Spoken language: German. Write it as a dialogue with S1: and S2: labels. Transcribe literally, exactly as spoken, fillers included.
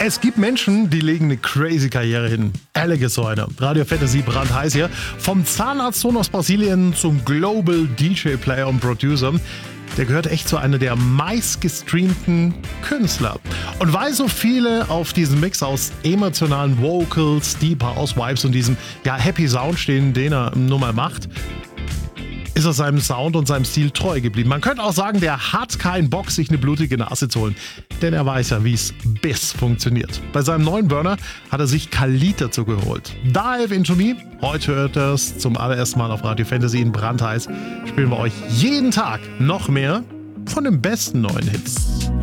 S1: Es gibt Menschen, die legen eine crazy Karriere hin. Alec ist so einer. Radio Fantasy brandheiß hier. Vom Zahnarztsohn aus Brasilien zum Global D J-Player und Producer. Der gehört echt zu einer der meistgestreamten Künstler. Und weil so viele auf diesen Mix aus emotionalen Vocals, Deep House Vibes und diesem ja, Happy Sound stehen, den er nun mal macht, ist er seinem Sound und seinem Stil treu geblieben. Man könnte auch sagen, der hat keinen Bock, sich eine blutige Nase zu holen. Denn er weiß ja, wie es bis funktioniert. Bei seinem neuen Burner hat er sich Khalid dazu geholt. Dive into Me. Heute hört er es zum allerersten Mal auf Radio Fantasy in brandheiß. Spielen wir euch jeden Tag noch mehr von den besten neuen Hits.